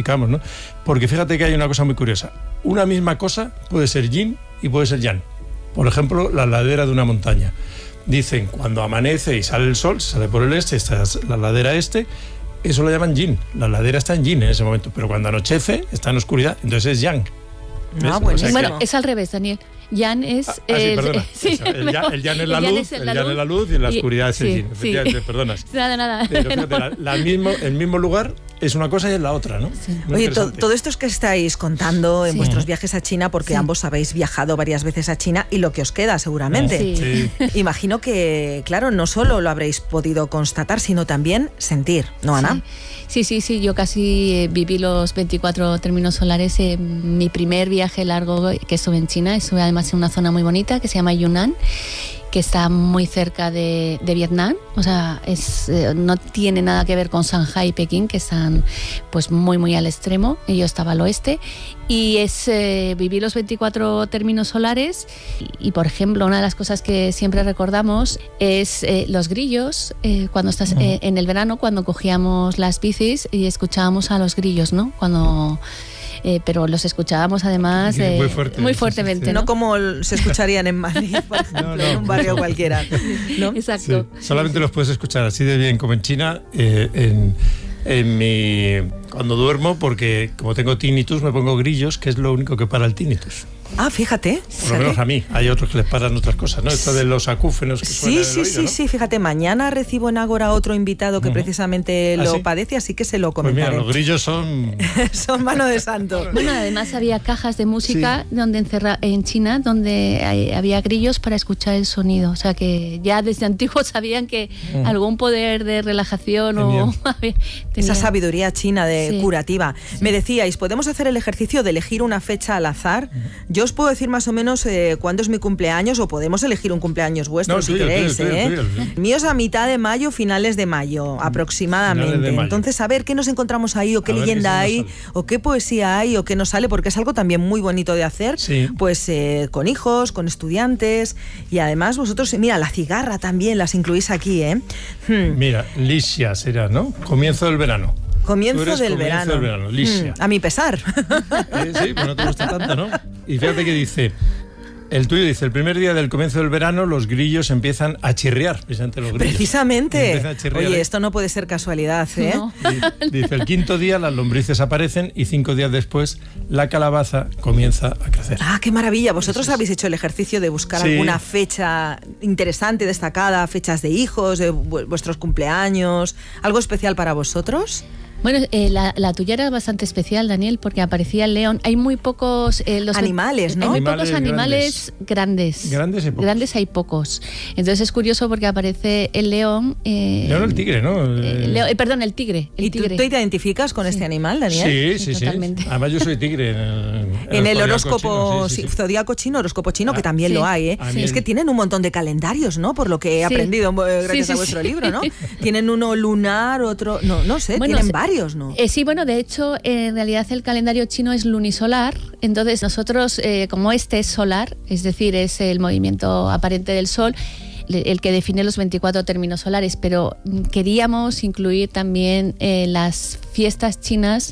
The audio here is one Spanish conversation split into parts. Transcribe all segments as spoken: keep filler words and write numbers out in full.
explicamos, ¿no? Porque fíjate que hay una cosa muy curiosa. Una misma cosa puede ser yin y puede ser yang. Por ejemplo, la ladera de una montaña. Dicen, cuando amanece y sale el sol, sale por el este, esta es la ladera este, eso lo llaman yin. La ladera está en yin en ese momento, pero cuando anochece está en oscuridad, entonces es yang. Ah, bueno, o sea bueno, que... es al revés, Daniel. Yang es... Ah, ah, sí, perdona. sí, el, yang, el yang es la el luz, yang es el la yang luz, es la luz y en la y, oscuridad es sí, el yin. Sí. Te perdonas. Nada, nada. Pero fíjate, la, la mismo, el mismo lugar es una cosa y es la otra, ¿no? Sí. Oye, to, todo esto es que estáis contando en sí. vuestros viajes a China, porque sí. ambos habéis viajado varias veces a China y lo que os queda seguramente. Sí. Sí. Imagino que, claro, no solo lo habréis podido constatar, sino también sentir, ¿no, Ana? Sí, sí, sí, sí. Yo casi eh, viví los veinticuatro términos solares. Eh, mi primer viaje largo que estuve en China, estuve además en una zona muy bonita que se llama Yunnan, que está muy cerca de, de Vietnam, o sea, es, eh, no tiene nada que ver con Shanghái y Pekín, que están pues muy muy al extremo, y yo estaba al oeste, y es eh, viví los veinticuatro términos solares, y, y por ejemplo, una de las cosas que siempre recordamos es eh, los grillos, eh, cuando estás eh, en el verano, cuando cogíamos las bicis y escuchábamos a los grillos, ¿no? Cuando... Eh, pero los escuchábamos además eh, muy, fuerte, muy sí, fuertemente, sí, sí. No ¿no? como se escucharían en Madrid, por ejemplo, no, no, en un barrio no. cualquiera, ¿no? Exacto. Sí. Solamente los puedes escuchar así de bien como en China, eh, en, en mi cuando duermo, porque como tengo tinnitus me pongo grillos, que es lo único que para el tinnitus. Ah, fíjate. Por lo menos a mí. Hay otros que les paran otras cosas, ¿no? Esto de los acúfenos que Sí, suenan en el sí, oído, sí, ¿no? sí. Fíjate, mañana recibo en Ágora otro invitado que Uh-huh. precisamente ¿Ah, lo sí? padece, así que se lo Pues comentaré. mira, los grillos son... Son mano de santo. Bueno, además había cajas de música Sí. donde encerra, en China donde hay- había grillos para escuchar el sonido. O sea que ya desde antiguo sabían que Mm. algún poder de relajación Tenían. o había- Esa tenían. sabiduría china de Sí. curativa. Me decíais, ¿podemos hacer el ejercicio de elegir una fecha al azar? Yo os puedo decir más o menos eh, cuándo es mi cumpleaños, o podemos elegir un cumpleaños vuestro No, si tuyo, queréis. tuyo, ¿eh? tuyo, tuyo, sí. El mío es a mitad de mayo, finales de mayo, aproximadamente. Finales de mayo. Entonces, a ver qué nos encontramos ahí, o qué A ver qué leyenda se nos hay, sale. o qué poesía hay, o qué nos sale, porque es algo también muy bonito de hacer, Sí. pues eh, con hijos, con estudiantes, y además vosotros, mira, la cigarra también las incluís aquí, ¿eh? Hmm. Mira, Licia será, ¿no? Comienzo del verano. Comienzo Tú eres del comienzo verano. del verano, Licia. Hmm, a mi pesar. Eh, sí, pues no te gusta tanto, ¿no? Y fíjate que dice... El tuyo dice, el primer día del comienzo del verano los grillos empiezan a chirriar, precisamente los grillos. Precisamente. Empiezan a chirriar, Oye, ¿eh? esto no puede ser casualidad, ¿eh? No. Dice, el quinto día las lombrices aparecen y cinco días después la calabaza comienza a crecer. Ah, qué maravilla. ¿Vosotros habéis hecho el ejercicio de buscar Sí. alguna fecha interesante, destacada, fechas de hijos, de vu- vuestros cumpleaños, algo especial para vosotros? Bueno, eh, la, la tuya era bastante especial, Daniel, porque aparecía el león. Hay muy pocos... eh, los Animales, ¿no? Hay muy Animales pocos animales grandes. Grandes hay pocos. Grandes hay pocos. Entonces es curioso porque aparece el león... Eh, León el tigre, ¿no? eh, leo- eh, perdón, el tigre. El ¿Y tú tigre. te identificas con Sí. este animal, Daniel? Sí, Sí, sí, sí. totalmente. Además yo soy tigre en el, En el zodiaco horóscopo chino, sí, sí, sí, sí. zodíaco chino, horóscopo chino, que Ah, también sí. lo hay, ¿eh? A mí Es el- que tienen un montón de calendarios, ¿no? Por lo que he Sí. aprendido eh, gracias Sí, a sí, vuestro sí. libro, ¿no? Tienen uno lunar, otro... No, no sé, Bueno, tienen se- varios, ¿no? Eh, sí, bueno, de hecho, eh, en realidad el calendario chino es lunisolar, entonces nosotros, eh, como este es solar, es decir, es el movimiento aparente del Sol, le- el que define los veinticuatro términos solares, pero mm, queríamos incluir también eh, las fiestas chinas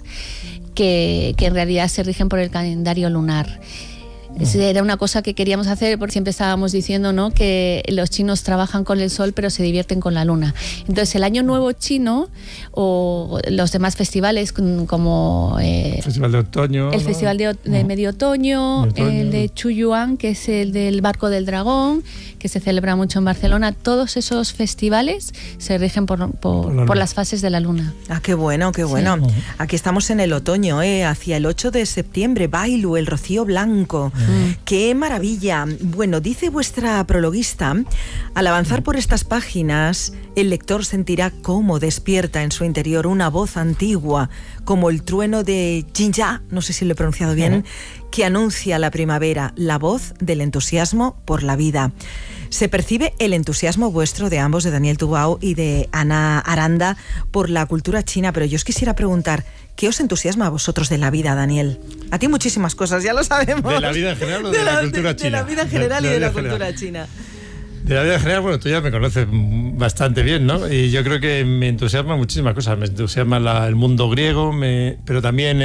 que, que en realidad se rigen por el calendario lunar. Es- Era una cosa que queríamos hacer porque siempre estábamos diciendo, ¿no?, que los chinos trabajan con el sol pero se divierten con la luna. Entonces el Año Nuevo chino o los demás festivales con- como eh, El Festival de Otoño. el ¿no? Festival de, de Medio Otoño, De otoño. el de Chuyuan, que es el del Barco del Dragón, que se celebra mucho en Barcelona, todos esos festivales se rigen por, por, Por la luna. por las fases de la luna. Ah, qué bueno, qué bueno. Sí. Aquí estamos en el otoño, ¿eh? Hacia el ocho de septiembre, Bailu, el rocío blanco. ¡Qué maravilla! Bueno, dice vuestra prologuista, al avanzar por estas páginas, el lector sentirá cómo despierta en su interior una voz antigua, como el trueno de Jinja, no sé si lo he pronunciado bien, que anuncia la primavera, la voz del entusiasmo por la vida. Se percibe el entusiasmo vuestro de ambos, de Daniel Tubau y de Ana Aranda, por la cultura china, pero yo os quisiera preguntar, ¿qué os entusiasma a vosotros de la vida, Daniel? A ti muchísimas cosas, ya lo sabemos. ¿De la vida en general o de la cultura de, china? De la vida en general y de la vida cultura general. china. De la vida en general, bueno, tú ya me conoces bastante bien, ¿no? Y yo creo que me entusiasma muchísimas cosas. Me entusiasma la- el mundo griego, me, pero también